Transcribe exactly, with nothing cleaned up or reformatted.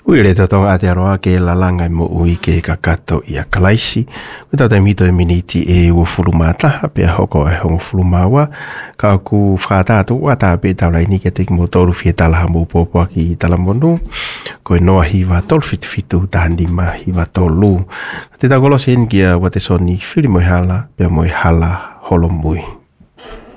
Uile to tonga te aroa ke la langa mo ui ke kakato i a kalaisi. Wita te mito e miniti e ua fulumata, pe a hoko e hongo fulumawa. Ka ku whakatatu wata pe taulai ni ke te mo toru fie talaha mo popoa ki talamonu. Ko e noa hiwa tolu fitu fitu tahandima hiwa tolu. Te tagolo sen kia wate soni whiri moi hala, pe moi hala holo mui.